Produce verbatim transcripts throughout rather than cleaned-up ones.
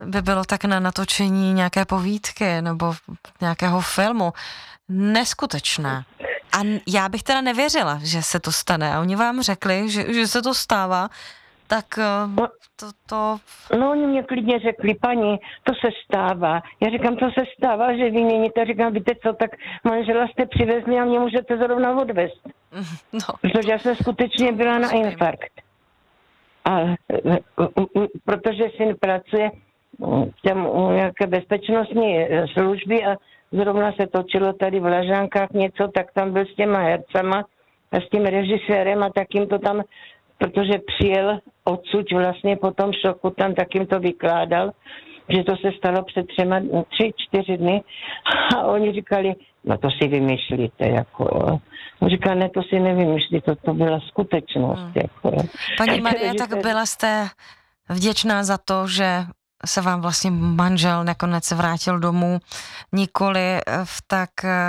by bylo tak na natočení nějaké povídky nebo nějakého filmu. Neskutečné. A já bych teda nevěřila, že se to stane. A oni vám řekli, že, že se to stává, tak to, to... No oni mě klidně řekli, paní, to se stává. Já říkám, to se stává, že vyměníte. Říkám, víte co, tak manžela jste přivezli a mě můžete zrovna odvést. No. Protože já jsem skutečně byla na infarkt. A protože syn pracuje tam u nějaké bezpečnostní služby a zrovna se točilo tady v Lažánkách něco, tak tam byl s těma hercama a s tím režisérem a tak jim to tam, protože přijel odsud vlastně po tom šoku, tam tak jim to vykládal, že to se stalo před třema, tři, čtyři dny a oni říkali, no to si vymýšlíte, jako. On říká, ne, to si nevymýšlí, to, to byla skutečnost, hmm. jako. Paní Marie, tak byla jste vděčná za to, že se vám vlastně manžel nakonec vrátil domů, nikoli v tak,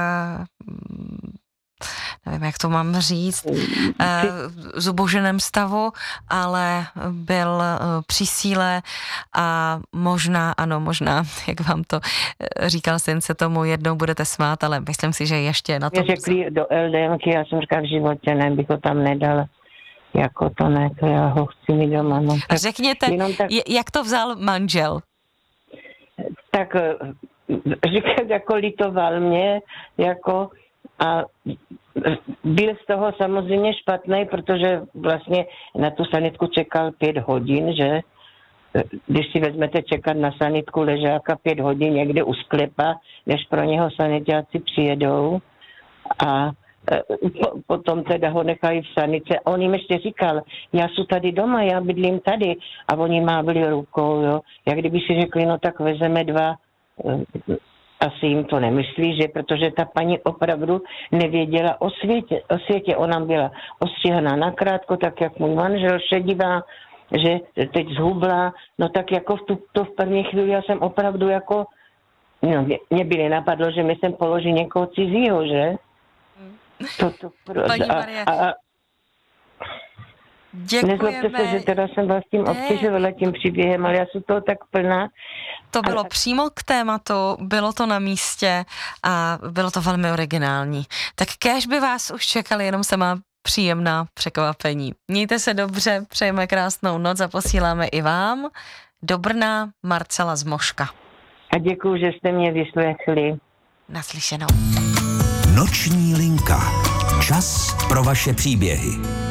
nevím, jak to mám říct, zuboženém stavu, ale byl při síle a možná, ano, možná, jak vám to říkal syn, se tomu jednou budete smát, ale myslím si, že ještě na to... Mě řekli do LDMky, já jsem říkal v životě, ne, bych ho tam nedala. Jako to ne, to já ho chci mít doma. No. Tak řekněte, tak, jak to vzal manžel? Tak říkal, jako litoval mě, jako a byl z toho samozřejmě špatný, protože vlastně na tu sanitku čekal pět hodin, že když si vezmete čekat na sanitku ležáka pět hodin někde u sklepa, než pro něho sanitáci přijedou a potom teda ho nechají v sanice. A on jim ještě říkal, já jsem tady doma, já bydlím tady. A oni mávli rukou, jo. Jak kdyby si řekli, no tak vezeme dva. Asi jim to nemyslí, že protože ta paní opravdu nevěděla o světě. O světě. Ona byla ostříhaná nakrátko, tak jak můj manžel, šedivá, že teď zhubla. No tak jako v, tu, to v první chvíli já jsem opravdu jako, no mě by nenapadlo, že mi sem položí někoho cizího, že? To, to, Paní Marie, a, a, děkujeme. Nezlobte se, že teda jsem vás tím obtěžovala tím příběhem, ale já jsem toho tak plná. To bylo ale... přímo k tématu, bylo to na místě a bylo to velmi originální. Tak kéž by vás už čekali jenom sama příjemná překvapení. Mějte se dobře, přejeme krásnou noc a posíláme i vám. Do Brna, Marcela z Moška. A děkuju, že jste mě vyslechli. Naslyšenou. Noční linka. Čas pro vaše příběhy.